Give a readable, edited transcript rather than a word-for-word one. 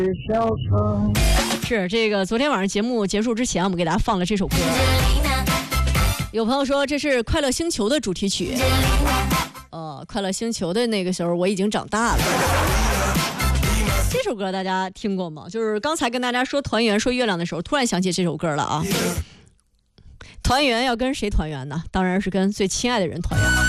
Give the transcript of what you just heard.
是这个，昨天晚上节目结束之前，我们给大家放了这首歌。有朋友说这是《快乐星球》的主题曲。快乐星球的那个时候我已经长大了。这首歌大家听过吗？就是刚才跟大家说团圆说月亮的时候，突然想起这首歌了啊。团圆要跟谁团圆呢？当然是跟最亲爱的人团圆。